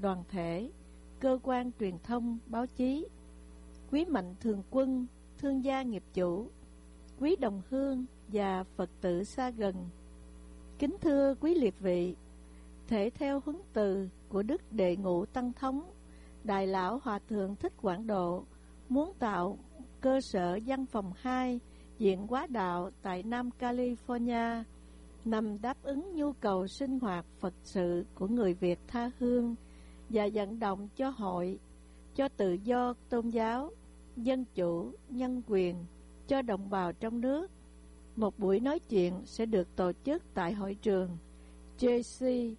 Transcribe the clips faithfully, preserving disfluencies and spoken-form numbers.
đoàn thể, cơ quan truyền thông, báo chí, quý mạnh thường quân, thương gia nghiệp chủ, quý đồng hương và Phật tử xa gần. Kính thưa quý liệt vị, thể theo huấn từ của Đức Đệ Ngũ Tăng Thống, Đại lão Hòa thượng Thích Quảng Độ muốn tạo cơ sở văn phòng hai viện Hóa Đạo tại Nam California, nằm đáp ứng nhu cầu sinh hoạt Phật sự của người Việt tha hương và vận động cho hội, cho tự do tôn giáo, dân chủ, nhân quyền, cho đồng bào trong nước. Một buổi nói chuyện sẽ được tổ chức tại hội trường J C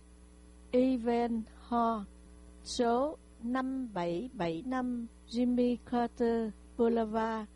Event Hall, số năm bảy bảy năm Jimmy Carter Boulevard,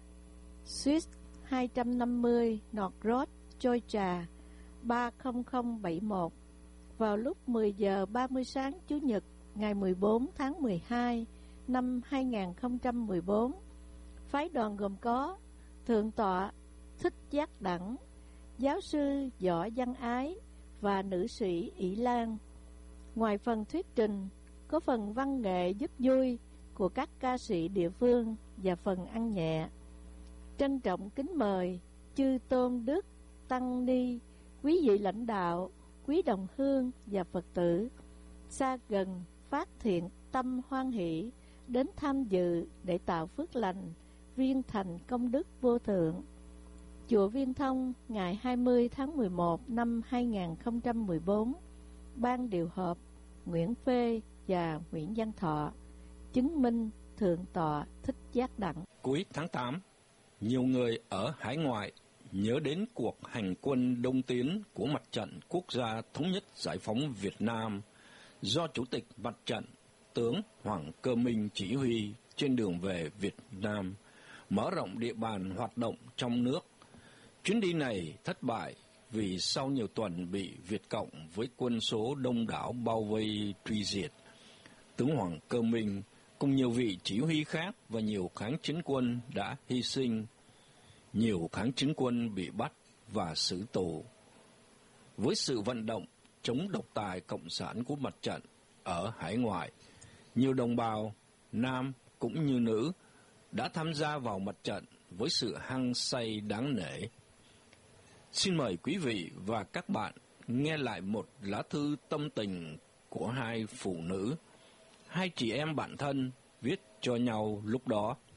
Suite hai trăm năm mươi North Road, Georgia ba không không bảy một, vào lúc mười giờ ba mươi sáng Chủ nhật ngày mười bốn tháng mười hai năm hai nghìn không trăm mười bốn. Phái đoàn gồm có Thượng tọa Thích Giác Đẳng, Giáo sư Võ Văn Ái và nữ sĩ ỷ Lan. Ngoài phần thuyết trình, có phần văn nghệ giúp vui của các ca sĩ địa phương và phần ăn nhẹ. Trân trọng kính mời chư tôn đức, tăng ni, quý vị lãnh đạo, quý đồng hương và Phật tử xa gần phát thiện tâm hoan hỷ đến tham dự để tạo phước lành, viên thành công đức vô thượng. Chùa Viên Thông ngày hai mươi tháng mười một năm hai nghìn không trăm mười bốn. Ban điều hợp Nguyễn Phê và Nguyễn Văn Thọ. Chứng minh Thượng tọa Thích Giác Đẳng. Cuối tháng tám, nhiều người ở hải ngoại nhớ đến cuộc hành quân đông tiến của Mặt trận Quốc gia Thống nhất Giải phóng Việt Nam do Chủ tịch Mặt trận tướng Hoàng Cơ Minh chỉ huy trên đường về Việt Nam, mở rộng địa bàn hoạt động trong nước. Chuyến đi này thất bại vì sau nhiều tuần bị Việt Cộng với quân số đông đảo bao vây truy diệt. Tướng Hoàng Cơ Minh cùng nhiều vị chỉ huy khác và nhiều kháng chiến quân đã hy sinh. Nhiều kháng chiến quân bị bắt và xử tù. Với sự vận động chống độc tài cộng sản của mặt trận ở hải ngoại, nhiều đồng bào nam cũng như nữ đã tham gia vào mặt trận với sự hăng say đáng nể. Xin mời quý vị và các bạn nghe lại một lá thư tâm tình của hai phụ nữ, hai chị em bạn thân viết cho nhau lúc đó.